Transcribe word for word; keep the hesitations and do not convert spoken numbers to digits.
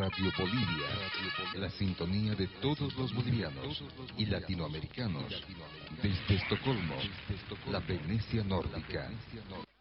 Radio Bolivia, la sintonía de todos los bolivianos y latinoamericanos, desde Estocolmo, la Venecia nórdica.